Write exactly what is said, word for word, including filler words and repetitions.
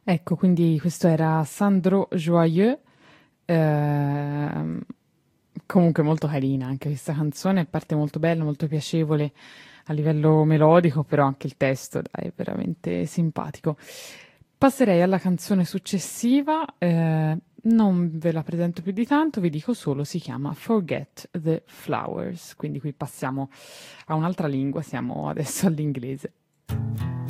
Ecco, quindi questo era Sandro Joyeux, ehm, comunque molto carina anche questa canzone, parte molto bella, molto piacevole a livello melodico, però anche il testo, dai, è veramente simpatico. Passerei alla canzone successiva, eh, non ve la presento più di tanto, vi dico solo, si chiama Forget the Flowers, quindi qui passiamo a un'altra lingua, siamo adesso all'inglese.